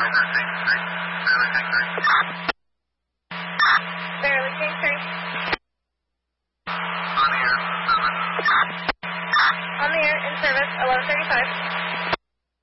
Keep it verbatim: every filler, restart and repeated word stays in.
Barely King three. On the air, in service, eleven thirty-five.